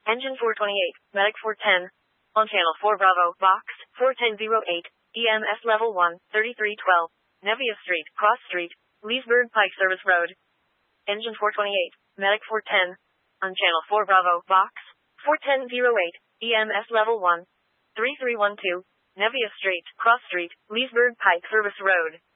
Engine 428, Medic 410. On Channel 4 Bravo, Box 4108, EMS Level 1, 3312. Nevia Street, Cross Street, Leesburg Pike Service Road. Engine 428, Medic 410. On Channel 4 Bravo, Box 4108, EMS Level 1, 3312. Nevia Street, Cross Street, Leesburg Pike Service Road.